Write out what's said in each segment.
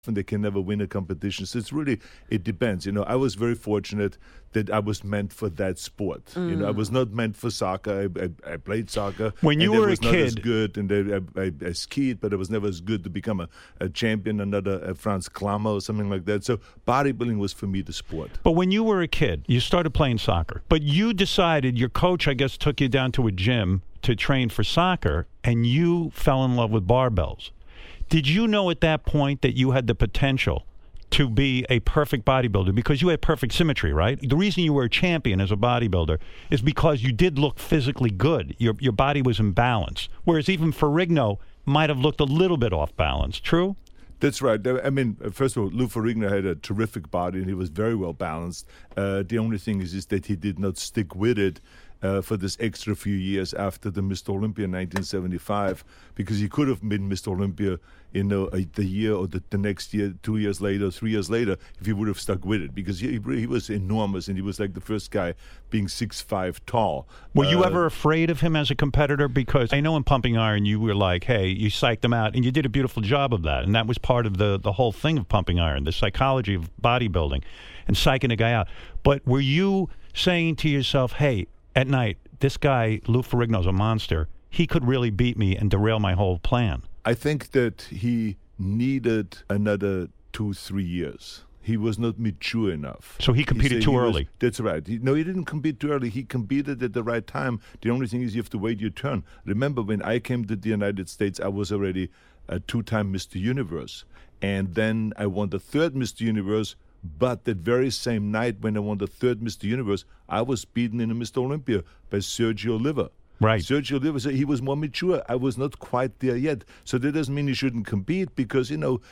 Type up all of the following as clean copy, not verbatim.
and they can never win a competition. So it depends. I was very fortunate that I was meant for that sport. I was not meant for soccer. I played soccer. When you were a kid, not as good, and I skied, but I was never as good to become a champion, another Franz Klammer or something like that. So bodybuilding was for me the sport. But when you were a kid, you started playing soccer, but you decided, your coach, I guess, took you down to a gym to train for soccer, and you fell in love with barbells. Did you know at that point that you had the potential to be a perfect bodybuilder? Because you had perfect symmetry, right? The reason you were a champion as a bodybuilder is because you did look physically good. Your body was in balance. Whereas even Ferrigno might have looked a little bit off balance. True? That's right. I mean, first of all, Lou Ferrigno had a terrific body, and he was very well balanced. The only thing is that he did not stick with it for this extra few years after the Mr. Olympia in 1975, because he could have been Mr. Olympia, the year or the next year, 2 years later, 3 years later, if he would have stuck with it, because he was enormous, and he was like the first guy being 6'5" tall. Were you ever afraid of him as a competitor? Because I know in Pumping Iron you were like, hey, you psyched him out, and you did a beautiful job of that, and that was part of the whole thing of Pumping Iron, the psychology of bodybuilding and psyching a guy out. But were you saying to yourself, hey, at night, this guy, Lou Ferrigno's a monster. He could really beat me and derail my whole plan? I think that he needed another 2-3 years. He was not mature enough. So he competed too early. That's right. He didn't compete too early. He competed at the right time. The only thing is you have to wait your turn. Remember, when I came to the United States, I was already a 2-time Mr. Universe. And then I won the 3rd Mr. Universe. But that very same night when I won the 3rd Mr. Universe, I was beaten in a Mr. Olympia by Sergio Oliva. Right. Sergio Oliva, he was more mature. I was not quite there yet. So that doesn't mean you shouldn't compete, because,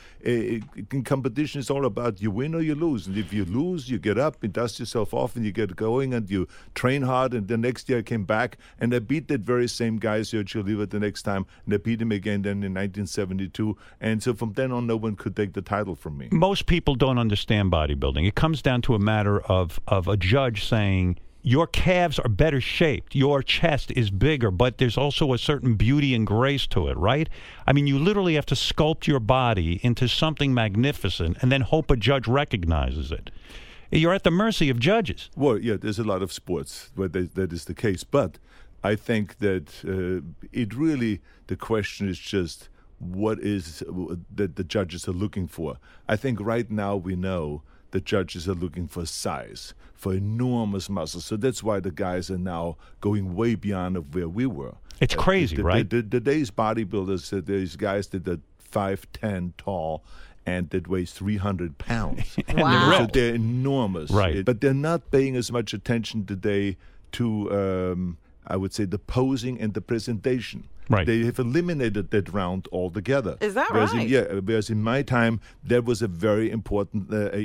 in competition, it's all about you win or you lose. And if you lose, you get up and dust yourself off and you get going and you train hard. And the next year I came back and I beat that very same guy, Sergio Oliva, the next time. And I beat him again then in 1972. And so from then on, no one could take the title from me. Most people don't understand bodybuilding. It comes down to a matter of a judge saying, your calves are better shaped, your chest is bigger, but there's also a certain beauty and grace to it, right? I mean, you literally have to sculpt your body into something magnificent and then hope a judge recognizes it. You're at the mercy of judges. Well, yeah, there's a lot of sports where that is the case. But I think that the question is just what is that the judges are looking for. I think right now we know the judges are looking for size, for enormous muscles. So that's why the guys are now going way beyond of where we were. It's crazy, right? Today's bodybuilders, there's guys that are 5'10" tall and that weighs 300 pounds. Wow. So they're enormous. Right. But they're not paying as much attention today to, I would say, the posing and the presentation. Right. They have eliminated that round altogether. Is that right? Whereas in my time, that was a very important,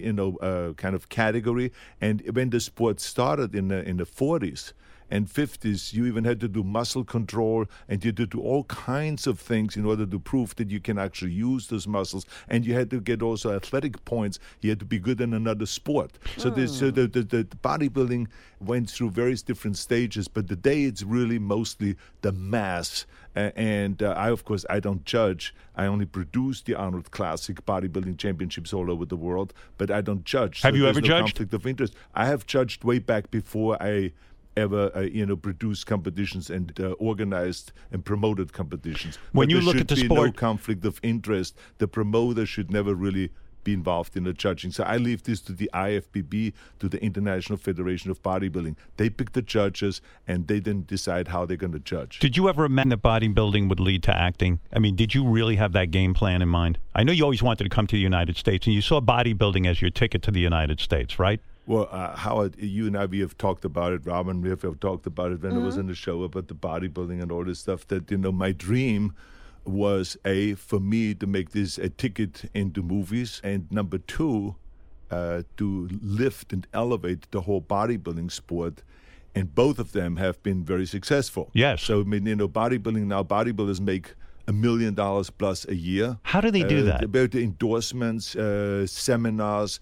kind of category. And when the sport started in the 40s and 50s, you even had to do muscle control, and you had to do all kinds of things in order to prove that you can actually use those muscles. And you had to get also athletic points. You had to be good in another sport. So the bodybuilding went through various different stages, but today it's really mostly the mass. And of course, I don't judge. I only produce the Arnold Classic bodybuilding championships all over the world, but I don't judge. Have you ever judged? Conflict of interest. I have judged way back before I ever, produced competitions and organized and promoted competitions. When but you look at the sport, sport, no conflict of interest. The promoter should never really be involved in the judging. So I leave this to the IFBB, to the International Federation of Bodybuilding. They pick the judges, and they then decide how they're going to judge. Did you ever imagine that bodybuilding would lead to acting? I mean, did you really have that game plan in mind? I know you always wanted to come to the United States, and you saw bodybuilding as your ticket to the United States, right? Well, Howard, you and I, we have talked about it. Robin, we have talked about it when I was on the show about the bodybuilding and all this stuff. That, my dream was, for me to make this a ticket into movies, and number two, to lift and elevate the whole bodybuilding sport. And both of them have been very successful. Yes. So, bodybuilding now, bodybuilders make $1 million plus a year. How do they do that? About the endorsements, seminars.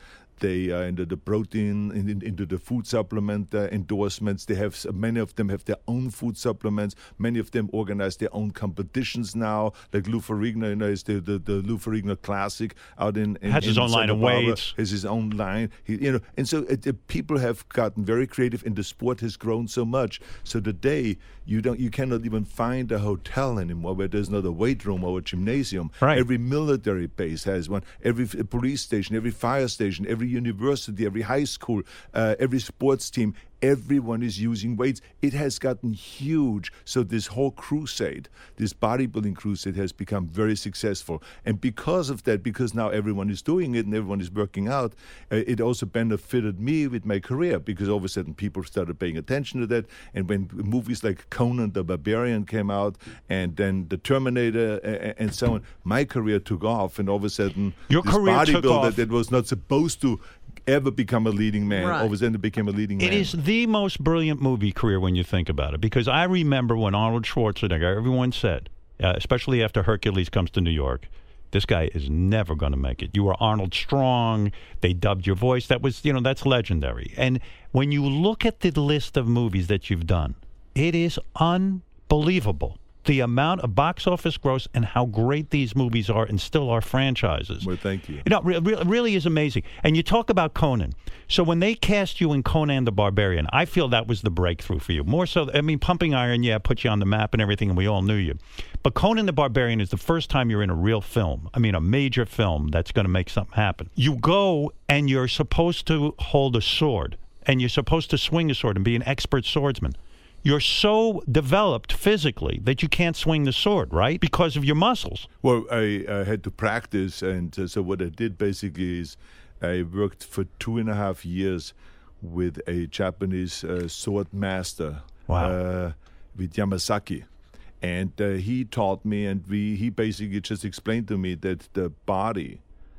They are into the protein, into the food supplement endorsements. They have many of them have their own food supplements. Many of them organize their own competitions now. Like Lou Ferrigno, is the Lou Ferrigno Classic out in has his own line of weights. Has his own line. And so people have gotten very creative, and the sport has grown so much. So today you cannot even find a hotel anymore where there's not a weight room or a gymnasium. Right. Every military base has one. Every police station, every fire station, every university, every high school, every sports team, everyone is using weights. It has gotten huge. So this whole crusade, this bodybuilding crusade, has become very successful. And because of that, because now everyone is doing it and everyone is working out, it also benefited me with my career, because all of a sudden people started paying attention to that. And when movies like Conan the Barbarian came out, and then The Terminator and so on, my career took off. And all of a sudden, your this career took bodybuilder off. that was not supposed to ever become a leading man, Right. all of a sudden became a leading man. It is the most brilliant movie career when you think about it, because I remember when Arnold Schwarzenegger, everyone said, especially after Hercules comes to New York, this guy is never going to make it. You were Arnold Strong. They dubbed your voice. That was, that's legendary. And when you look at the list of movies that you've done, it is unbelievable. The amount of box office gross and how great these movies are and still are franchises. Well, thank you. Really is amazing. And you talk about Conan. So when they cast you in Conan the Barbarian, I feel that was the breakthrough for you. More so, Pumping Iron, put you on the map and everything, and we all knew you. But Conan the Barbarian is the first time you're in a real film. A major film that's going to make something happen. You go and you're supposed to hold a sword, and you're supposed to swing a sword and be an expert swordsman. You're so developed physically that you can't swing the sword, right? Because of your muscles. Well, I had to practice, and so what I did basically is I worked for 2.5 years with a Japanese sword master, Wow. with Yamasaki. And he taught me, and he basically just explained to me that the body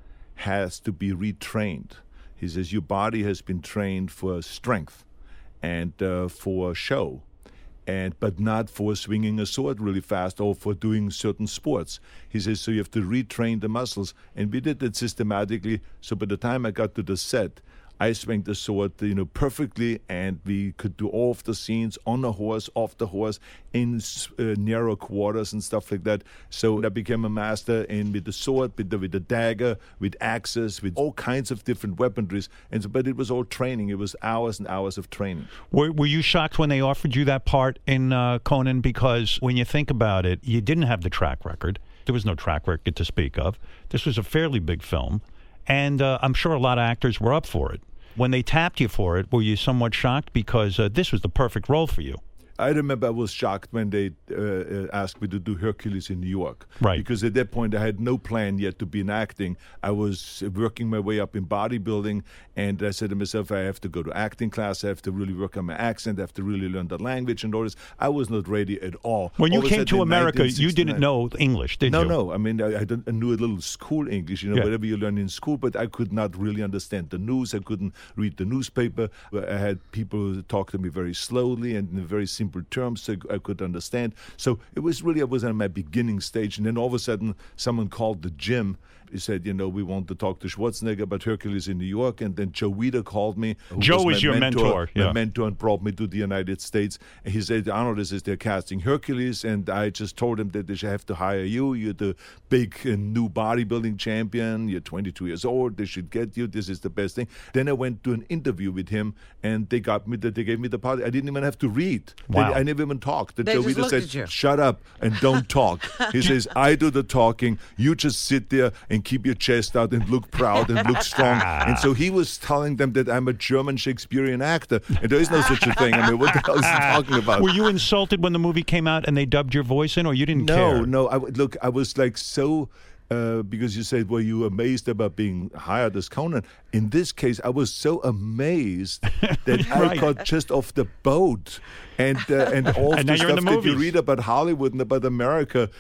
has to be retrained. He says, your body has been trained for strength and for show, but not for swinging a sword really fast or for doing certain sports. He says, so you have to retrain the muscles. And we did that systematically. So by the time I got to the set, I swung the sword, perfectly, and we could do all of the scenes on a horse, off the horse, in narrow quarters and stuff like that. So I became a master with the sword, with the dagger, with axes, with all kinds of different weaponries. But it was all training. It was hours and hours of training. Were you shocked when they offered you that part in Conan? Because when you think about it, you didn't have the track record. There was no track record to speak of. This was a fairly big film. And I'm sure a lot of actors were up for it. When they tapped you for it, were you somewhat shocked? Because this was the perfect role for you. I remember I was shocked when they asked me to do Hercules in New York. Right. Because at that point I had no plan yet to be in acting. I was working my way up in bodybuilding, and I said to myself, I have to go to acting class. I have to really work on my accent. I have to really learn the language and all this. I was not ready at all. When you All of a came sudden to in America, you 1969 didn't know English, did you? No. I mean, I knew a little school English, Yeah. whatever you learn in school, but I could not really understand the news. I couldn't read the newspaper. I had people talk to me very slowly and in very simple terms, so I could understand. So I was on my beginning stage, and then all of a sudden, someone called the gym. He said, we want to talk to Schwarzenegger about Hercules in New York. And then Joe Weider called me. Joe is your mentor. My mentor, and brought me to the United States. And he said, Arnold, they're casting Hercules. And I just told him that they should have to hire you. You're the big new bodybuilding champion. You're 22 years old. They should get you. This is the best thing. Then I went to an interview with him, and they gave me the part. I didn't even have to read. Wow. I never even talked. They Joe just Weider looked said, at you. shut up and don't talk. He says, I do the talking. You just sit there and keep your chest out and look proud and look strong. And so he was telling them that I'm a German Shakespearean actor. And there is no such a thing. I mean, what the hell is he talking about? Were you insulted when the movie came out and they dubbed your voice in, or you didn't care? No. I was like so... because you said, were you amazed about being hired as Conan? In this case, I was so amazed that I Right. got just off the boat. And all And now the you're in stuff the that you movies. read about Hollywood and about America,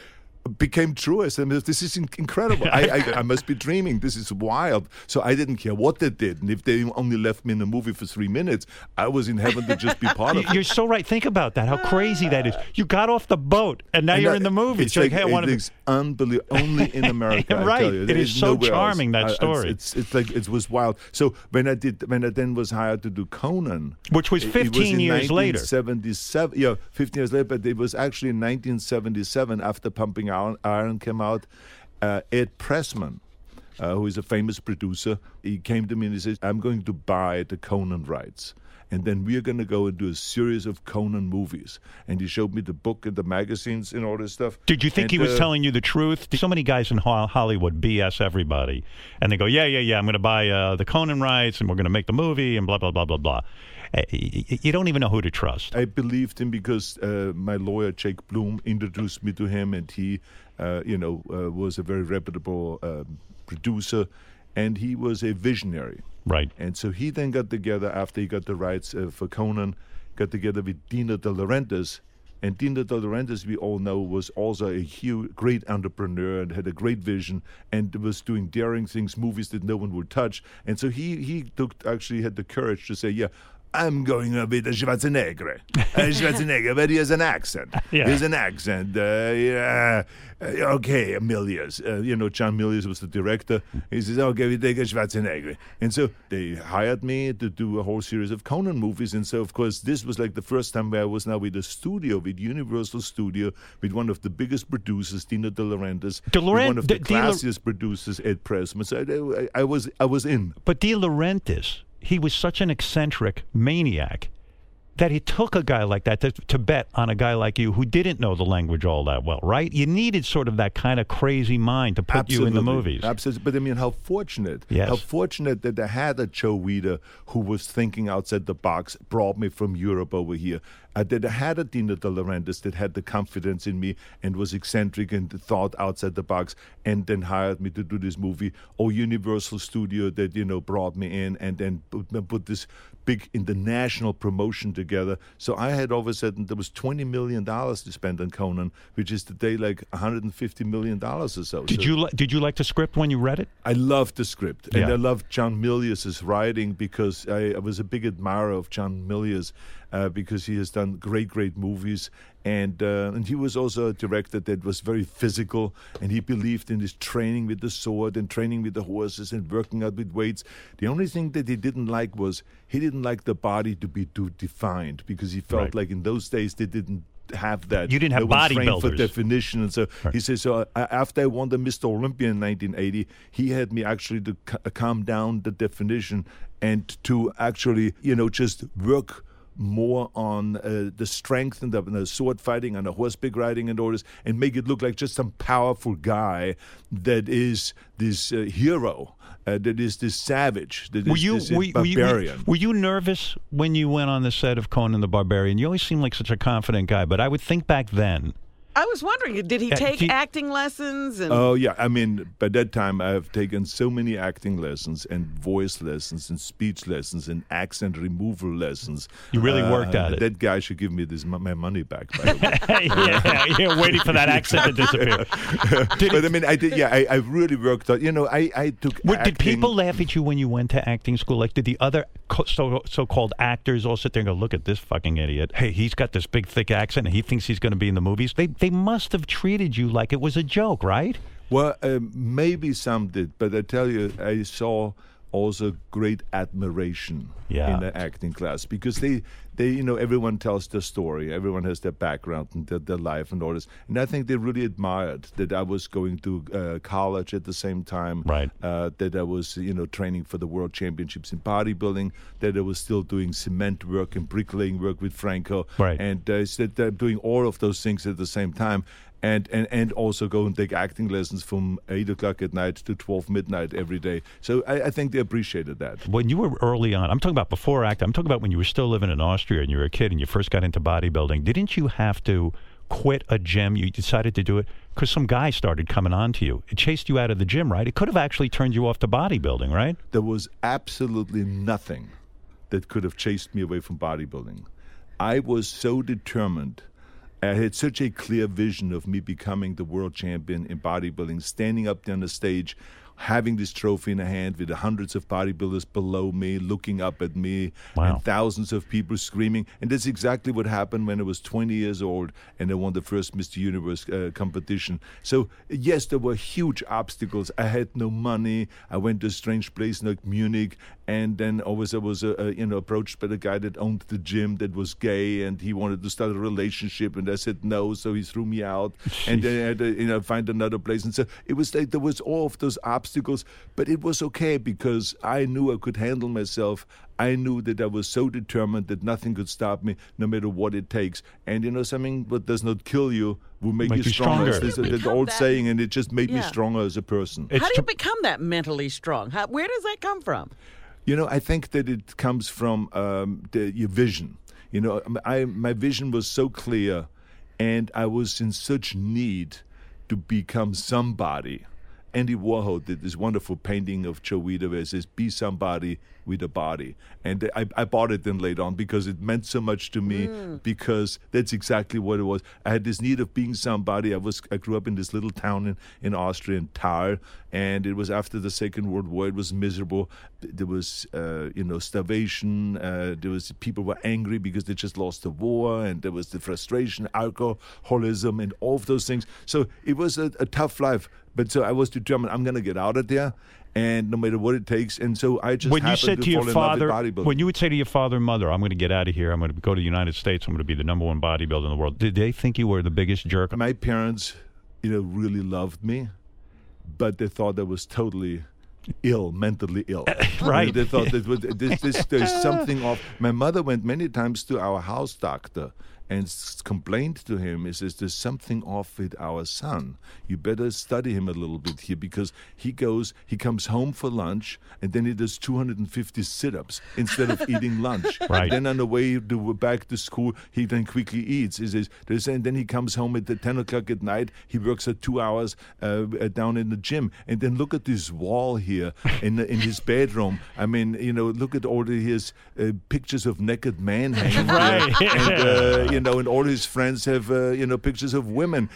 became true. I said, this is incredible. I must be dreaming. This is wild. So I didn't care what they did. And if they only left me in the movie for 3 minutes, I was in heaven to just be part of it. You're so right. Think about that, how crazy that is. You got off the boat, and now you're in the movie. It's like, it's unbelievable. Only in America, right. I tell you. It is so charming, that story. It's like, it was wild. So when I then was hired to do Conan. Which was 15 years later. 1977. Yeah, 15 years later. But it was actually in 1977, after Pumping Iron came out. Ed Pressman, who is a famous producer, he came to me and he says, I'm going to buy the Conan rights. And then we're going to go and do a series of Conan movies. And he showed me the book and the magazines and all this stuff. Did you think he was telling you the truth? So many guys in Hollywood BS everybody. And they go, yeah, I'm going to buy the Conan rights and we're going to make the movie and blah, blah, blah, blah, blah. You don't even know who to trust. I believed him because my lawyer, Jake Bloom, introduced me to him. And he, was a very reputable producer. And he was a visionary. Right. And so he then got together, after he got the rights for Conan, got together with Dino De Laurentiis. And Dino De Laurentiis, we all know, was also a great entrepreneur and had a great vision and was doing daring things, movies that no one would touch. And so he had the courage to say, yeah, I'm going with Schwarzenegger. Schwarzenegger, but he has an accent. Yeah. He has an accent. Okay, Milius. John Milius was the director. He says, okay, we take a Schwarzenegger. And so they hired me to do a whole series of Conan movies. And so, of course, this was like the first time where I was now with a studio, with Universal Studio, with one of the biggest producers, Dino De Laurentiis, with one of the classiest producers, Ed Pressman. So I was in. But De Laurentiis, he was such an eccentric maniac that he took a guy like that to bet on a guy like you who didn't know the language all that well, right? You needed sort of that kind of crazy mind to put you in the movies. Absolutely. But I mean, how fortunate. Yes. How fortunate that I had a Joe Weider who was thinking outside the box, brought me from Europe over here. That I had a Dino De Laurentiis that had the confidence in me and was eccentric and thought outside the box and then hired me to do this movie. Or Universal Studio that, brought me in and then put this big international promotion together. So I had all of a sudden, there was $20 million to spend on Conan, which is today like $150 million or so. Did you like the script when you read it? I loved the script. Yeah. And I loved John Milius's writing because I was a big admirer of John Milius because he has done great movies. And he was also a director that was very physical, and he believed in his training with the sword and training with the horses and working out with weights. The only thing that he didn't like was he didn't like the body to be too defined because he felt like in those days they didn't have that. You didn't have bodybuilders. For definition. And so he says, so after I won the Mr. Olympia in 1980, he had me actually to calm down the definition and to actually, just work more on the strength and the sword fighting and the horseback riding and all this, and make it look like just some powerful guy that is this hero, that is this savage, that is this barbarian. Were you nervous when you went on the set of Conan the Barbarian? You always seemed like such a confident guy, but I would think back then. I was wondering, did he take acting lessons? Oh, yeah. I mean, by that time, I have taken so many acting lessons and voice lessons and speech lessons and accent removal lessons. You really worked at it. That guy should give me my money back, by the way. yeah, waiting for that accent to disappear. But I mean, I did. Yeah, I really worked on. I took. Did people laugh at you when you went to acting school? Like, did the other so-called actors all sit there and go, "Look at this fucking idiot! Hey, he's got this big thick accent, and he thinks he's going to be in the movies." They must have treated you like it was a joke, right? Well, maybe some did, but I tell you, I saw also great admiration in the acting class because they everyone tells their story, everyone has their background and their life and all this, and I think they really admired that I was going to college at the same time, right? That I was training for the World Championships in bodybuilding, that I was still doing cement work and bricklaying work with Franco, right? And that doing all of those things at the same time. And also go and take acting lessons from 8 o'clock at night to 12 midnight every day. So I think they appreciated that. When you were early on, I'm talking about before acting, I'm talking about when you were still living in Austria and you were a kid and you first got into bodybuilding. Didn't you have to quit a gym? You decided to do it because some guy started coming on to you. It chased you out of the gym, right? It could have actually turned you off to bodybuilding, right? There was absolutely nothing that could have chased me away from bodybuilding. I was so determined. I had such a clear vision of me becoming the world champion in bodybuilding, standing up there on the stage, having this trophy in a hand with hundreds of bodybuilders below me, looking up at me, Wow. and thousands of people screaming. And that's exactly what happened when I was 20 years old and I won the first Mr. Universe competition. So, yes, there were huge obstacles. I had no money. I went to a strange place like Munich, and then always I was approached by the guy that owned the gym that was gay, and he wanted to start a relationship, and I said no, so he threw me out. And then I had to find another place. And so it was like there was all of those obstacles, but it was okay because I knew I could handle myself. I knew that I was so determined that nothing could stop me, no matter what it takes. And something that does not kill you will make you stronger. It's the old saying, and it just made me stronger as a person. How do you become that mentally strong? Where does that come from? I think that it comes from your vision. My vision was so clear, and I was in such need to become somebody. Andy Warhol did this wonderful painting of Joe Weider where it says, "Be somebody with a body." And I bought it then later on because it meant so much to me, because that's exactly what it was. I had this need of being somebody. I grew up in this little town in Austria, in Thal, and it was after the Second World War. It was miserable. There was, starvation. People were angry because they just lost the war, and there was the frustration, alcoholism, and all of those things. So it was a tough life. But so I was determined, I'm going to get out of there, and no matter what it takes. And so I just happened to fall in love with bodybuilding. When you would say to your father and mother, I'm going to get out of here, I'm going to go to the United States, I'm going to be the number one bodybuilder in the world, did they think you were the biggest jerk? My parents, really loved me, but they thought I was totally mentally ill. Right. They thought that there's something off. My mother went many times to our house doctor and complained to him. He says, "There's something off with our son. You better study him a little bit here, because he comes home for lunch, and then he does 250 sit-ups instead of eating lunch. Right. Then on the way back to school, he then quickly eats." He says, and then he comes home at 10 o'clock at night. He works at 2 hours down in the gym. And then look at this wall here in his bedroom. I mean, look at all his pictures of naked men hanging Right. there. And all his friends have, pictures of women.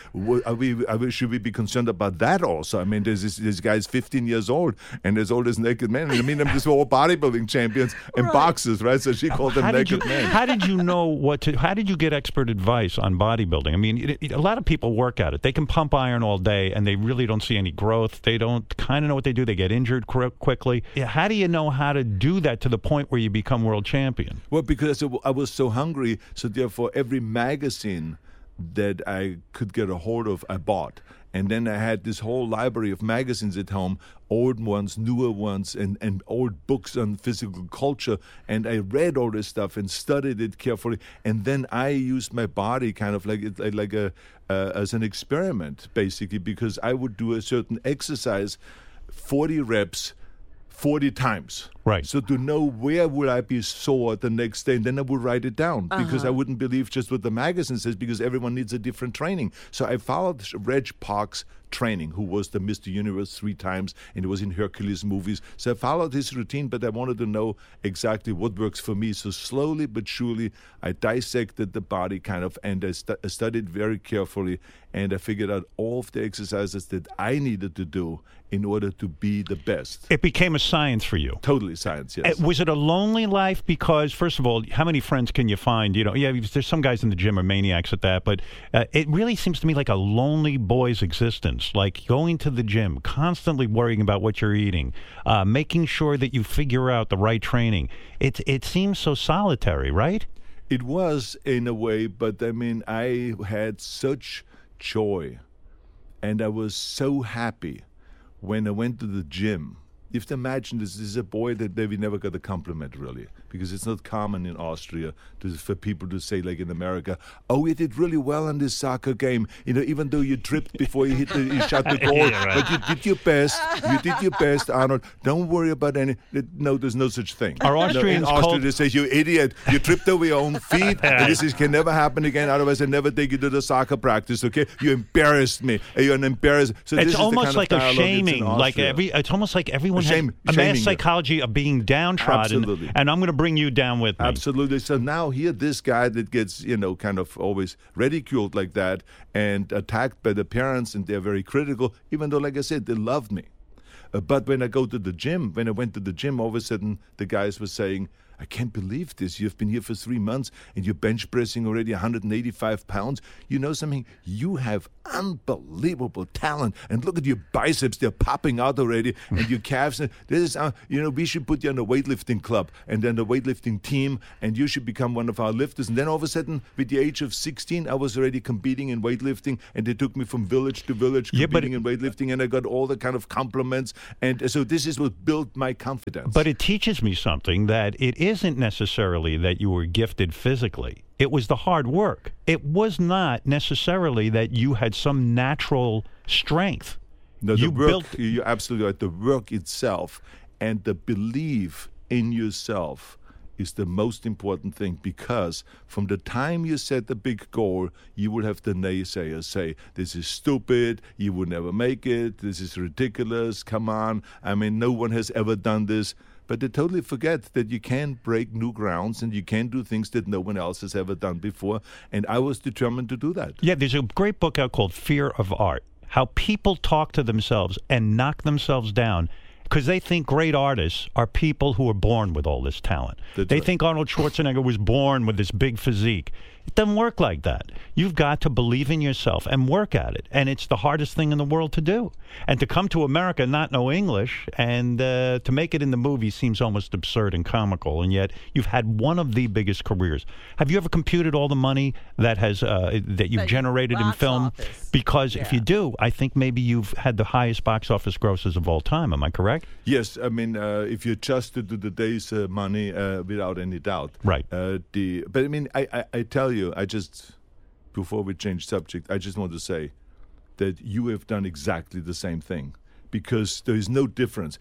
Should we be concerned about that also? I mean, there's this guy's 15 years old, and there's all these naked men. I mean, I'm just all bodybuilding champions and boxers, right? So she called them naked men. How did you know how did you get expert advice on bodybuilding? I mean, a lot of people work at it. They can pump iron all day, and they really don't see any growth. They don't kind of know what they do. They get injured quickly. How do you know how to do that to the point where you become world champion? Well, because I was so hungry, so therefore every magazine that I could get a hold of, I bought. And then I had this whole library of magazines at home, old ones, newer ones, and old books on physical culture. And I read all this stuff and studied it carefully. And then I used my body kind of as an experiment, basically, because I would do a certain exercise, 40 reps, 40 times. Right. So to know where will I be sore the next day, and then I would write it down, because I wouldn't believe just what the magazine says, because everyone needs a different training. So I followed Reg Park's training, who was the Mr. Universe 3 times, and it was in Hercules movies. So I followed his routine, but I wanted to know exactly what works for me. So slowly but surely, I dissected the body and I studied very carefully, and I figured out all of the exercises that I needed to do in order to be the best. It became a science for you. Totally science, yes. Was it a lonely life? Because, first of all, how many friends can you find? There's some guys in the gym are maniacs at that, but it really seems to me like a lonely boy's existence, like going to the gym, constantly worrying about what you're eating, making sure that you figure out the right training. It seems so solitary, right? It was, in a way, but I mean, I had such joy, and I was so happy when I went to the gym. You have to imagine this is a boy that maybe never got a compliment, really, because it's not common in Austria for people to say, like in America, "Oh, you did really well in this soccer game. Even though you tripped before you shot the goal, Yeah, right. but you did your best. You did your best, Arnold. Don't worry about any." No, there's no such thing. Are Austrians in Austria, called- they say, "You idiot! You tripped over your own feet. And this can never happen again. Otherwise, I never take you to the soccer practice. Okay? You embarrassed me. You're an embarrassment." So It's this almost is the kind like of a dialogue that's in shaming. Austria. It's almost like everyone everyone has a mass shaming you. psychology of being downtrodden. Absolutely. And I'm going to bring you down with me. Absolutely. So now here, this guy that gets, kind of always ridiculed like that and attacked by the parents, and they're very critical, even though, like I said, they loved me. But when I went to the gym, all of a sudden the guys were saying, I can't believe this. You've been here for 3 months and you're bench pressing already 185 pounds. You know something? You have unbelievable talent. And look at your biceps. They're popping out already. And your calves. This is, we should put you on a weightlifting club and then the weightlifting team. And you should become one of our lifters. And then all of a sudden, with the age of 16, I was already competing in weightlifting. And they took me from village to village competing in weightlifting. And I got all the kind of compliments. And so this is what built my confidence. But it teaches me something, that it isn't necessarily that you were gifted physically. It was the hard work. It was not necessarily that you had some natural strength. No, you're absolutely right. The work itself and the belief in yourself is the most important thing, because from the time you set the big goal, you will have the naysayers say, this is stupid, you will never make it, this is ridiculous, come on, I mean, no one has ever done this. But they totally forget that you can break new grounds and you can do things that no one else has ever done before. And I was determined to do that. Yeah, there's a great book out called Fear of Art, how people talk to themselves and knock themselves down because they think great artists are people who are born with all this talent. They think Arnold Schwarzenegger was born with this big physique. It doesn't work like that. You've got to believe in yourself and work at it. And it's the hardest thing in the world to do. And to come to America and not know English and to make it in the movie seems almost absurd and comical. And yet you've had one of the biggest careers. Have you ever computed all the money that has that you've generated in film? Office. Because if you do, I think maybe you've had the highest box office grosses of all time. Am I correct? Yes. I mean, if you adjust it to today's money, without any doubt. Right. But I mean, I tell you, before we change subject, I just want to say that you have done exactly the same thing, because there is no difference.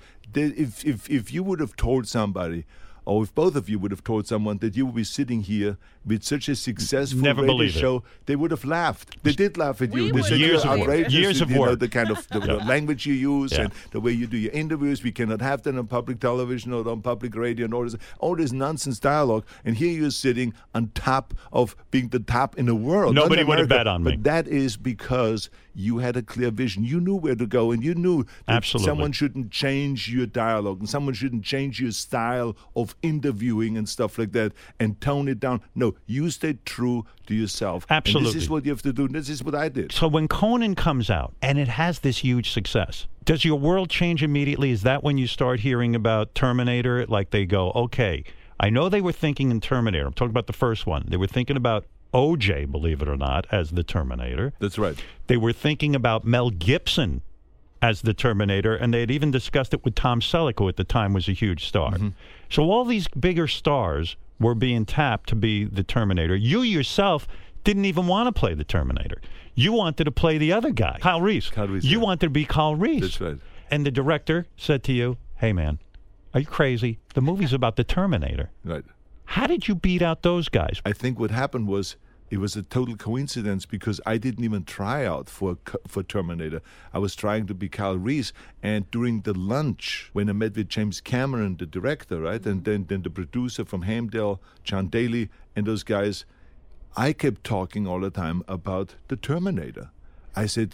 If you would have told somebody, or if both of you would have told someone that you would be sitting here with such a successful radio show, they would have laughed. They did laugh at you. They said years you're outrageous. Years of work. The kind of the language you use and the way you do your interviews. We cannot have that on public television or on public radio and all this nonsense dialogue. And here you're sitting on top of being the top in the world. Nobody would have bet on me. But that is because you had a clear vision. You knew where to go, and you knew that someone shouldn't change your dialogue and someone shouldn't change your style of interviewing and stuff like that and tone it down. No, you stayed true to yourself. Absolutely. And this is what you have to do. This is what I did. So when Conan comes out and it has this huge success, does your world change immediately? Is that when you start hearing about Terminator? Like they go, okay, I know they were thinking in Terminator. I'm talking about the first one. They were thinking about OJ, believe it or not, as the Terminator. That's right. They were thinking about Mel Gibson as the Terminator, and they had even discussed it with Tom Selleck, who at the time was a huge star. Mm-hmm. So all these bigger stars were being tapped to be the Terminator. You yourself didn't even want to play the Terminator. You wanted to play the other guy, Kyle Reese. You wanted to be Kyle Reese. That's right. And the director said to you, hey, man, are you crazy? The movie's about the Terminator. Right. How did you beat out those guys? I think what happened was, it was a total coincidence, because I didn't even try out for Terminator. I was trying to be Kyle Reese, and during the lunch, when I met with James Cameron, the director, right, and then the producer from Hamdale, John Daly, and those guys, I kept talking all the time about the Terminator. I said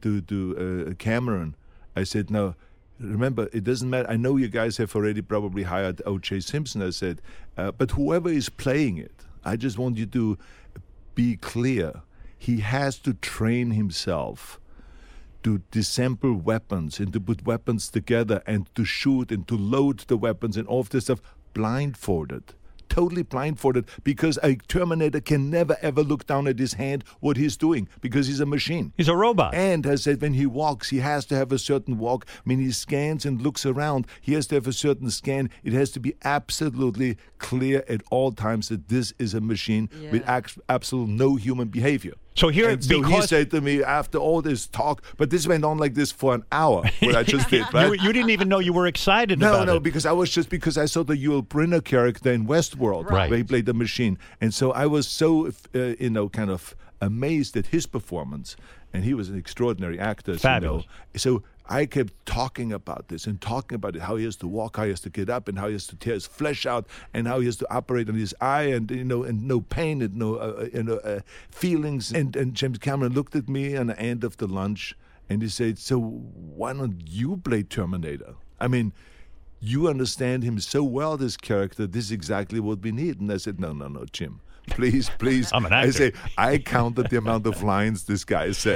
to Cameron, I said, no, remember, it doesn't matter. I know you guys have already probably hired O.J. Simpson, I said, but whoever is playing it, I just want you to be clear. He has to train himself to disassemble weapons and to put weapons together and to shoot and to load the weapons and all of this stuff blindfolded. Totally blindfolded, because a Terminator can never ever look down at his hand what he's doing, because he's a machine. He's a robot. And I said, when he walks, he has to have a certain walk. When he scans and looks around, he has to have a certain scan. It has to be absolutely clear at all times that this is a machine with absolute no human behavior. So here, and so he said to me after all this talk, but this went on like this for an hour, what I just did, right? You didn't even know you were excited about it. No, because I saw the Yul Brynner character in Westworld, right, where he played the machine. And so I was so, kind of amazed at his performance. And he was an extraordinary actor. Fabulous. So I kept talking about this and talking about it, how he has to walk, how he has to get up, and how he has to tear his flesh out, and how he has to operate on his eye, and and no pain, and no feelings. And James Cameron looked at me at the end of the lunch, and he said, "So why don't you play Terminator? I mean, you understand him so well, this character. This is exactly what we need." And I said, "No, Jim. Please." I'm an actor. I say, I counted the amount of lines this guy said.